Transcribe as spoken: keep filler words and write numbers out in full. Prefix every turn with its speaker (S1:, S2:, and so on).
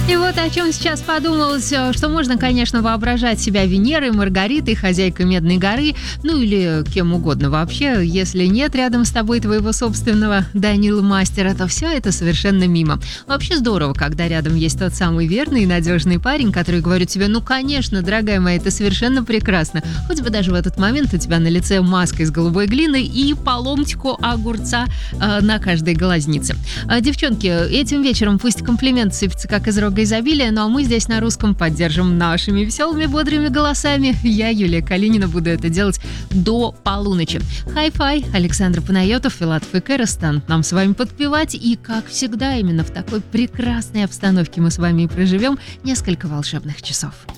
S1: И вот о чем сейчас подумалось, что можно, конечно, воображать себя Венерой, Маргаритой, хозяйкой Медной горы, ну или кем угодно вообще. Если нет рядом с тобой твоего собственного Данила Мастера, то все это совершенно мимо. Вообще здорово, когда рядом есть тот самый верный и надежный парень, который говорит тебе: ну, конечно, дорогая моя, это совершенно прекрасно. Хоть бы даже в этот момент у тебя на лице маска из голубой глины и по ломтику огурца э, на каждой глазнице. А, девчонки, этим вечером пусть комплимент сыпется как из рога изобилия, ну а мы здесь на русском поддержим нашими веселыми, бодрыми голосами. Я, Юлия Калинина, буду это делать до полуночи. Хай-фай, Александр Панайотов, Филатов и Кэра станут нам с вами подпевать. И, как всегда, именно в такой прекрасной обстановке мы с вами и проживем несколько волшебных часов.